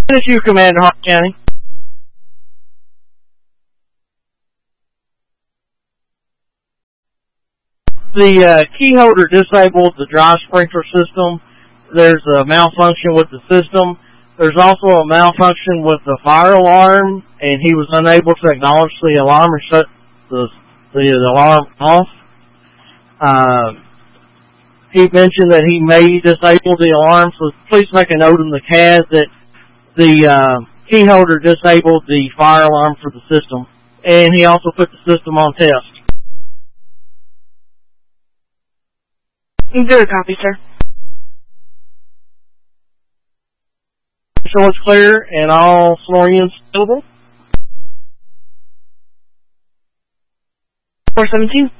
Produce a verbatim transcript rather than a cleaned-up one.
Finish you, Commander Hart County. The uh, key holder disabled the dry sprinkler system. There's a malfunction with the system. There's also a malfunction with the fire alarm, and he was unable to acknowledge the alarm or shut the, the alarm off. Uh, he mentioned that he may disable the alarm, so please make a note in the C A D that the uh, key holder disabled the fire alarm for the system, and he also put the system on test. Good copy, sir. So it's clear and all sonar units available. four seventeen.